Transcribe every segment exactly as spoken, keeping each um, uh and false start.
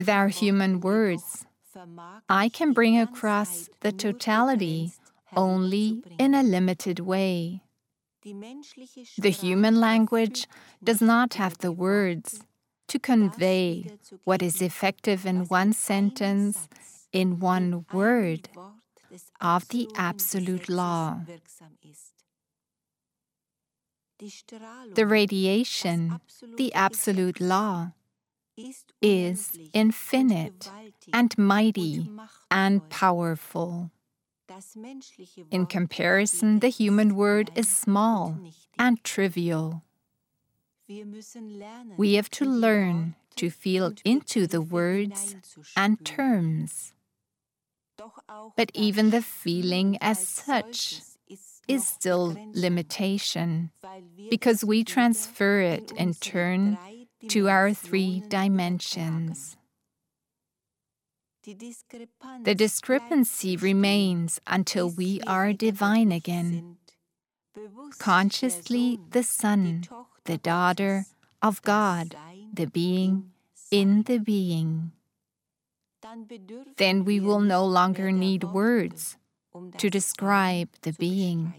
With our human words, I can bring across the totality only in a limited way. The human language does not have the words to convey what is effective in one sentence, in one word, of the absolute law. The radiation, the absolute law, is infinite and mighty and powerful. In comparison, the human word is small and trivial. We have to learn to feel into the words and terms. But even the feeling as such is still limitation, because we transfer it in turn to our three dimensions. The discrepancy remains until we are divine again, consciously the son, the daughter of God, the being in the being. Then we will no longer need words to describe the being.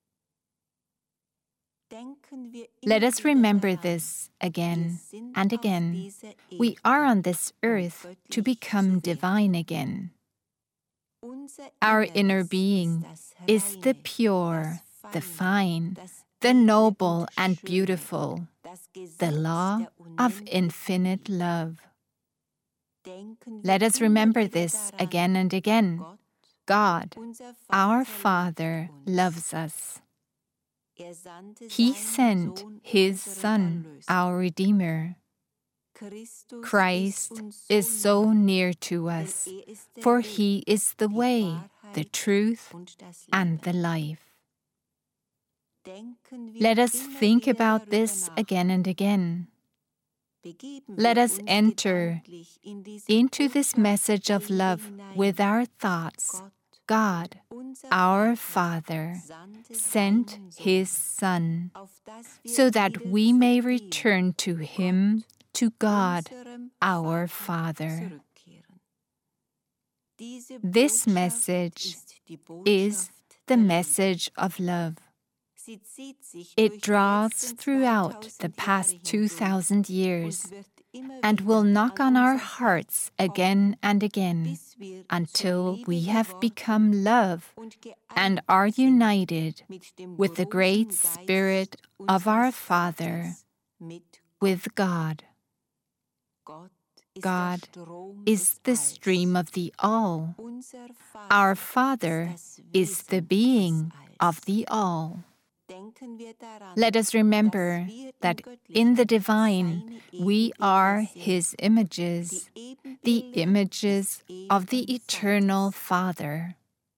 Let us remember this again and again. We are on this earth to become divine again. Our inner being is the pure, the fine, the noble and beautiful, the law of infinite love. Let us remember this again and again. God, our Father, loves us. He sent His Son, our Redeemer. Christ is so near to us, for He is the way, the truth, and the life. Let us think about this again and again. Let us enter into this message of love with our thoughts. God, our Father, sent His Son, so that we may return to Him, to God, our Father. This message is the message of love. It draws throughout the past two thousand years and will knock on our hearts again and again until we have become love and are united with the great Spirit of our Father, with God. God is the stream of the all. Our Father is the being of the all. Let us remember that in the divine we are His images, the images of the eternal Father.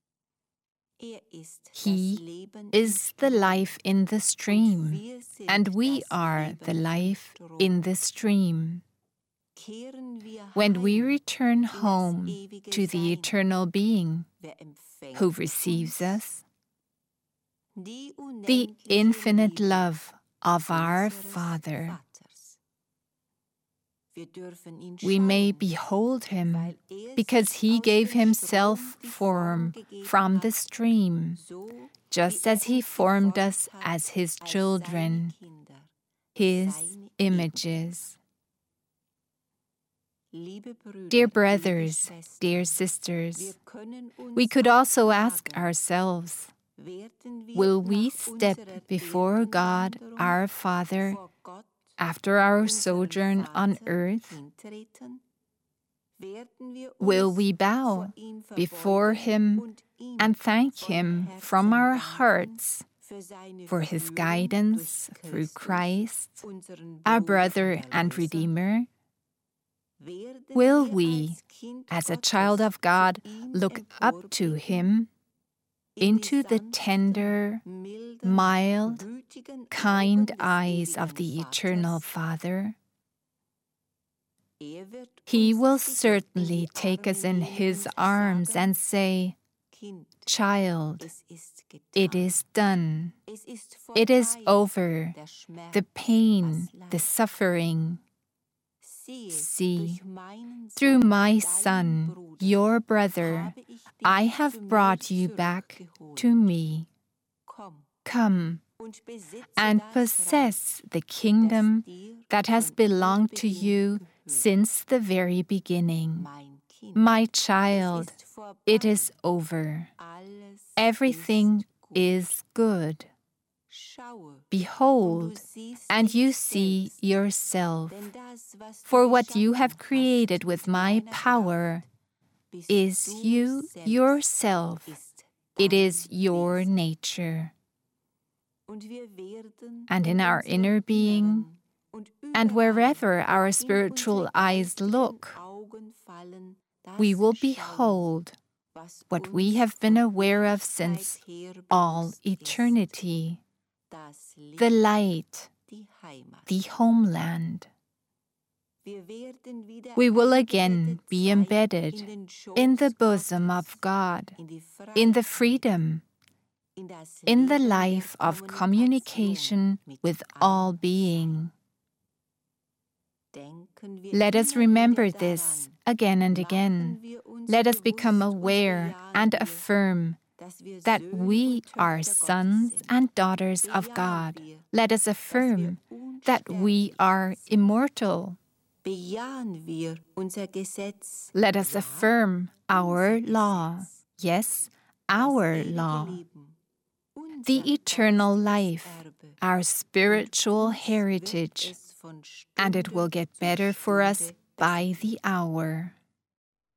He is the life in the stream, and we are the life in the stream. When we return home to the eternal being who receives us, the infinite love of our Father, we may behold Him because He gave Himself form from the stream, just as He formed us as His children, His images. Dear brothers, dear sisters, we could also ask ourselves, will we step before God our Father after our sojourn on earth? Will we bow before Him and thank Him from our hearts for His guidance through Christ, our brother and Redeemer? Will we, as a child of God, look up to Him, into the tender, mild, kind eyes of the eternal Father? He will certainly take us in His arms and say, "Child, it is done. It is over. The pain, the suffering. See, through my Son, your brother, I have brought you back to me. Come and possess the kingdom that has belonged to you since the very beginning. My child, it is over. Everything is good. Behold, and you see yourself, for what you have created with my power is you yourself. It is your nature. And in our inner being, and wherever our spiritual eyes look, we will behold what we have been aware of since all eternity, the light, the homeland. We will again be embedded in the bosom of God, in the freedom, in the life of communication with all being. Let us remember this again and again. Let us become aware and affirm that we are sons and daughters of God. Let us affirm that we are immortal. Let us affirm our law. Yes, our law. The eternal life, our spiritual heritage, and it will get better for us by the hour.